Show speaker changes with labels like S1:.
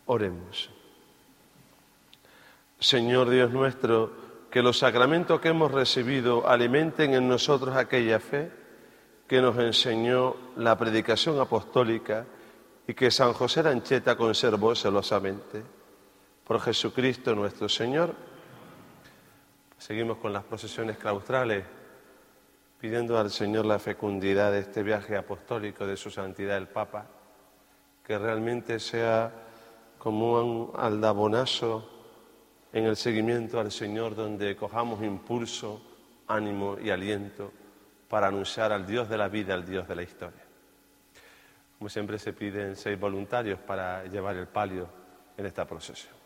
S1: Oremos. Señor Dios nuestro, que los sacramentos que hemos recibido alimenten en nosotros aquella fe que nos enseñó la predicación apostólica y que San José Ancheta conservó celosamente. Por Jesucristo nuestro Señor. Seguimos con las procesiones claustrales, pidiendo al Señor la fecundidad de este viaje apostólico de su santidad el Papa, que realmente sea como un aldabonazo en el seguimiento al Señor, donde cojamos impulso, ánimo y aliento para anunciar al Dios de la vida, al Dios de la historia. Como siempre se piden 6 voluntarios para llevar el palio en esta procesión.